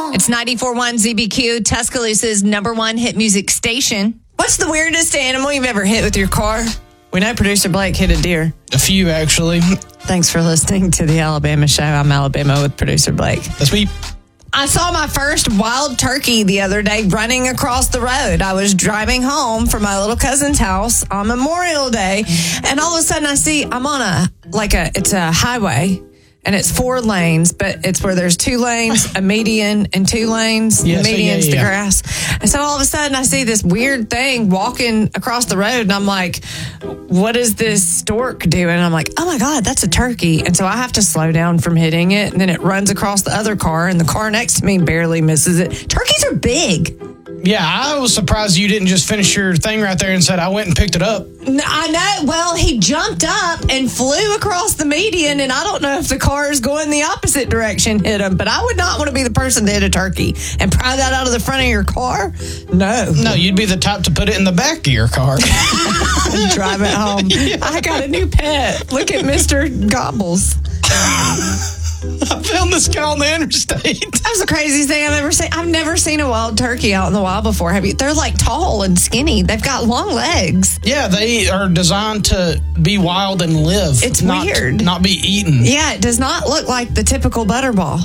It's 94.1 ZBQ, Tuscaloosa's number one hit music station. What's the weirdest animal you've ever hit with your car? We know producer Blake hit a deer. A few, actually. Thanks for listening to the Alabama Show. I'm Alabama with producer Blake. That's me. I saw my first wild turkey the other day running across the road. I was driving home from my little cousin's house on Memorial Day, and all of a sudden I see I'm on it's a highway. And it's 4 lanes, but it's where there's 2 lanes, a median, and 2 lanes. Yeah, the median's the grass. And so all of a sudden I see this weird thing walking across the road, and I'm like, what is this stork doing? And I'm like, oh my God, that's a turkey. And so I have to slow down from hitting it, and then it runs across the other car, and the car next to me barely misses it. Turkeys are big. Yeah, I was surprised you didn't just finish your thing right there and said, I went and picked it up. I know. Well, he jumped up and flew across the median, and I don't know if the cars going the opposite direction hit him, but I would not want to be the person to hit a turkey and pry that out of the front of your car. No. No, you'd be the type to put it in the back of your car. Drive it home. Yeah. I got a new pet. Look at Mr. Gobbles. I found this guy on the interstate. That was the craziest thing I've ever seen. I've never seen a wild turkey out in the wild before. Have you? They're like tall and skinny. They've got long legs. Yeah, they are designed to be wild and live. It's weird. Not be eaten. Yeah, it does not look like the typical butterball.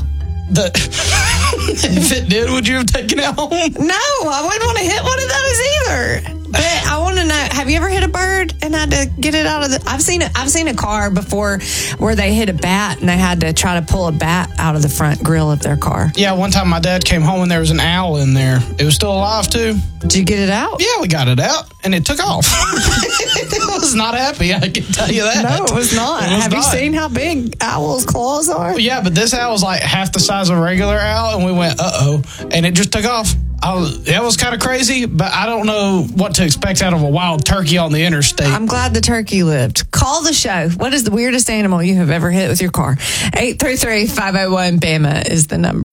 If it did, would you have taken it home? No, I wouldn't want to hit one of those either. But I want to know, have you ever hit a bird and had to get it out of the... I've seen a car before where they hit a bat and they had to try to pull a bat out of the front grill of their car. Yeah, one time my dad came home and there was an owl in there. It was still alive too. Did you get it out? Yeah, we got it out and it took off. It was not happy, I can tell you that. No, it was not. Have you seen how big owls' claws are? Yeah, but this owl was like half the size of a regular owl and we went, uh-oh, and it just took off. That was kind of crazy, but I don't know what to expect out of a wild turkey on the interstate. I'm glad the turkey lived. Call the show. What is the weirdest animal you have ever hit with your car? 833-501-BAMA is the number.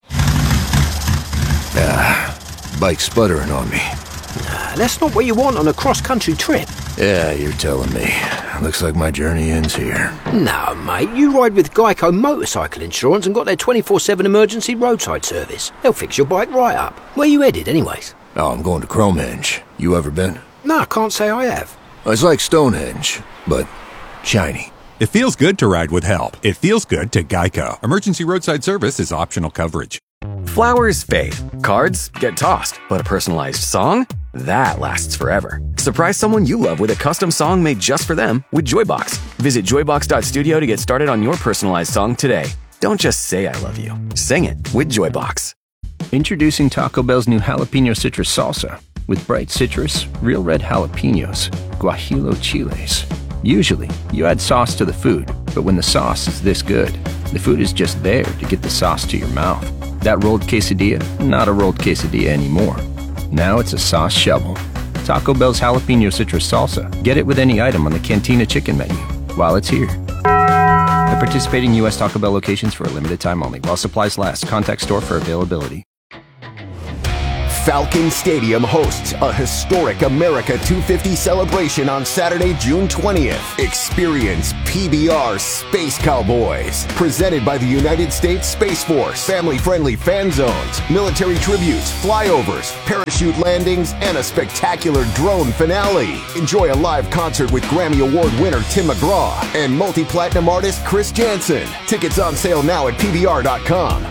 Bike's sputtering on me. That's not what you want on a cross-country trip. Yeah, you're telling me. Looks like my journey ends here. No, mate, you ride with Geico Motorcycle Insurance and got their 24/7 emergency roadside service. They'll fix your bike right up. Where you headed, anyways? Oh, I'm going to Cromehenge. You ever been? No, I can't say I have. It's like Stonehenge, but shiny. It feels good to ride with help. It feels good to Geico. Emergency roadside service is optional coverage. Flowers fade. Cards get tossed. But a personalized song? That lasts forever. Surprise someone you love with a custom song made just for them with Joybox. Visit joybox.studio to get started on your personalized song today. Don't just say I love you. Sing it with Joybox. Introducing Taco Bell's new jalapeno citrus salsa. With bright citrus, real red jalapenos, guajillo chiles. Usually, you add sauce to the food, but when the sauce is this good, the food is just there to get the sauce to your mouth. That rolled quesadilla, not a rolled quesadilla anymore. Now it's a sauce shovel. Taco Bell's jalapeno citrus salsa. Get it with any item on the Cantina chicken menu while it's here. At participating U.S. Taco Bell locations for a limited time only. While supplies last. Contact store for availability. Falcon Stadium hosts a historic America 250 celebration on Saturday, June 20th. Experience PBR Space Cowboys, presented by the United States Space Force. Family-friendly fan zones, military tributes, flyovers, parachute landings, and a spectacular drone finale. Enjoy a live concert with Grammy Award winner Tim McGraw and multi-platinum artist Chris Jansen. Tickets on sale now at PBR.com.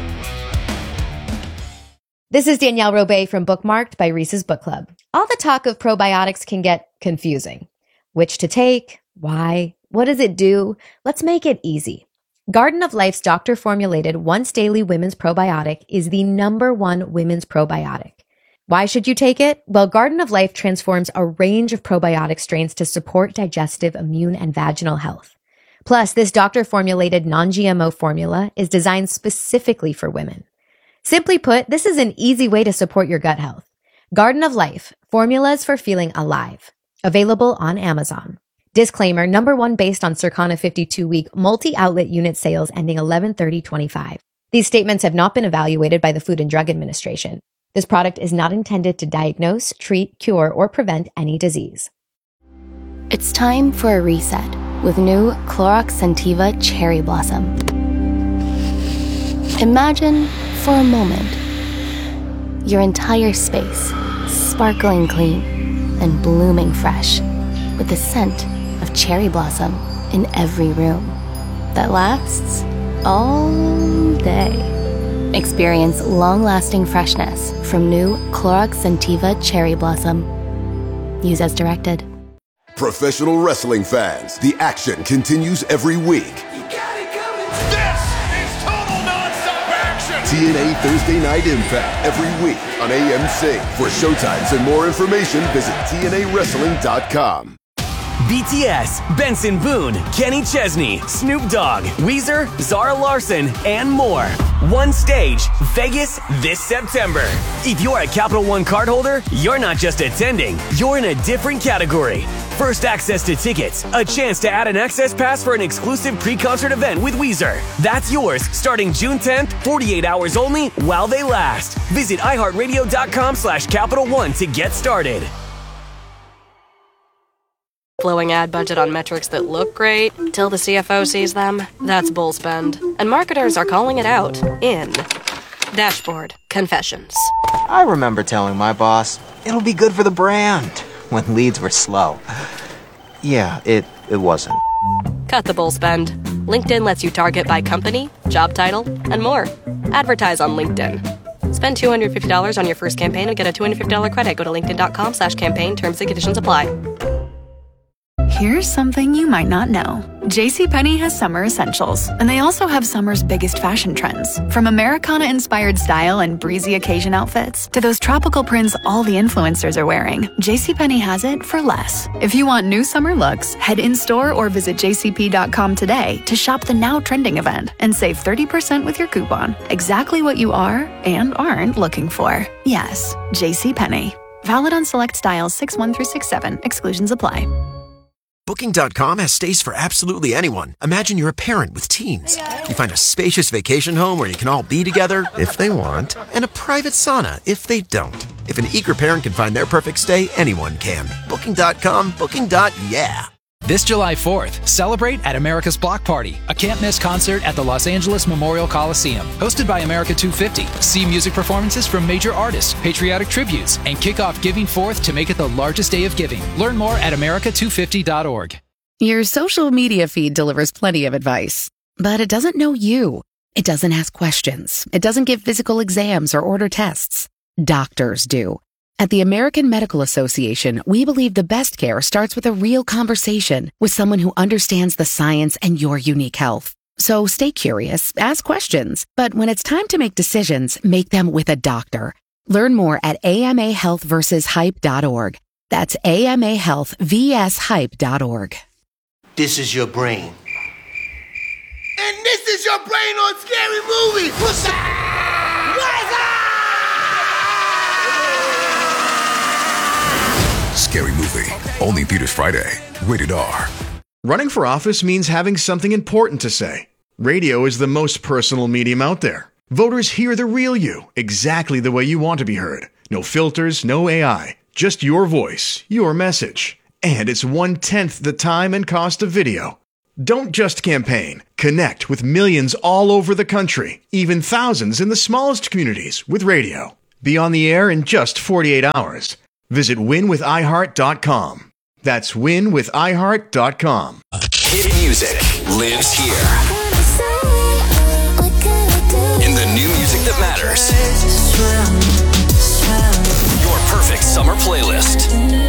This is Danielle Robay from Bookmarked by Reese's Book Club. All the talk of probiotics can get confusing. Which to take? Why? What does it do? Let's make it easy. Garden of Life's doctor-formulated once-daily women's probiotic is the #1 women's probiotic. Why should you take it? Well, Garden of Life transforms a range of probiotic strains to support digestive, immune, and vaginal health. Plus, this doctor-formulated non-GMO formula is designed specifically for women. Simply put, this is an easy way to support your gut health. Garden of Life, formulas for feeling alive. Available on Amazon. Disclaimer, #1 based on Circana 52-week multi-outlet unit sales ending 11/30/25. These statements have not been evaluated by the Food and Drug Administration. This product is not intended to diagnose, treat, cure, or prevent any disease. It's time for a reset with new Clorox Scentiva Cherry Blossom. Imagine, for a moment, your entire space sparkling clean and blooming fresh with the scent of cherry blossom in every room that lasts all day. Experience long-lasting freshness from new Clorox Scentiva Cherry Blossom. Use as directed. Professional wrestling fans, the action continues every week. This is total non-stop action! TNA Thursday Night Impact every week on AMC. For showtimes and more information, visit TNAWrestling.com. BTS, Benson Boone, Kenny Chesney, Snoop Dogg, Weezer, Zara Larsson, and more. One stage, Vegas, this September. If you're a Capital One cardholder, you're not just attending, you're in a different category. First access to tickets, a chance to add an access pass for an exclusive pre-concert event with Weezer. That's yours starting June 10th, 48 hours only while they last. Visit iHeartRadio.com/Capital One to get started. Blowing ad budget on metrics that look great till the CFO sees them, that's bull spend. And marketers are calling it out in Dashboard Confessions. I remember telling my boss, it'll be good for the brand, when leads were slow. Yeah, it wasn't. Cut the bull spend. LinkedIn lets you target by company, job title, and more. Advertise on LinkedIn. Spend $250 on your first campaign and get a $250 credit. Go to linkedin.com/campaign. Terms and conditions apply. Here's something you might not know. JCPenney has summer essentials, and they also have summer's biggest fashion trends. From Americana-inspired style and breezy occasion outfits to those tropical prints all the influencers are wearing, JCPenney has it for less. If you want new summer looks, head in-store or visit jcp.com today to shop the now trending event and save 30% with your coupon. Exactly what you are and aren't looking for. Yes, JCPenney. Valid on select styles 6-1 through 6-7. Exclusions apply. Booking.com has stays for absolutely anyone. Imagine you're a parent with teens. You find a spacious vacation home where you can all be together, if they want, and a private sauna, if they don't. If an eager parent can find their perfect stay, anyone can. Booking.com, booking.yeah. This July 4th, celebrate at America's Block Party, a can't-miss concert at the Los Angeles Memorial Coliseum. Hosted by America 250. See music performances from major artists, patriotic tributes, and kick off Giving Forth to make it the largest day of giving. Learn more at america250.org. Your social media feed delivers plenty of advice, but it doesn't know you. It doesn't ask questions. It doesn't give physical exams or order tests. Doctors do. At the American Medical Association, we believe the best care starts with a real conversation with someone who understands the science and your unique health. So stay curious, ask questions, but when it's time to make decisions, make them with a doctor. Learn more at amahealthversushype.org. That's amahealthvshype.org. This is your brain. And this is your brain on Scary Movie. What's up? Scary Movie. Only theaters Friday. Rated R. Running for office means having something important to say. Radio is the most personal medium out there. Voters hear the real you, exactly the way you want to be heard. No filters, no AI. Just your voice, your message. And it's 1/10 the time and cost of video. Don't just campaign. Connect with millions all over the country, even thousands in the smallest communities with radio. Be on the air in just 48 hours. Visit winwithiheart.com. That's winwithiheart.com. Hit music lives here. In the new music that matters. Your perfect summer playlist.